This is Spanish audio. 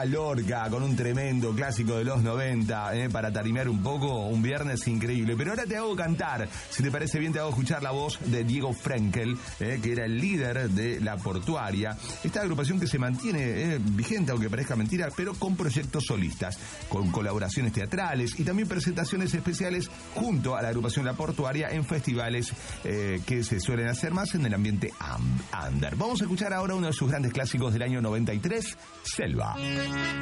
a Lorca con un tremendo clásico de los 90, para tarimear un poco, un viernes increíble. Pero ahora te hago cantar, si te parece bien te hago escuchar la voz de Diego Frenkel, que era el líder de La Portuaria, esta agrupación que se mantiene vigente, aunque parezca mentira, pero con proyectos solistas, con colaboraciones teatrales y también presentaciones especiales junto a la agrupación La Portuaria en festivales que se suelen hacer más en el ambiente under. Vamos a escuchar ahora uno de sus grandes clásicos del año 93, Selva.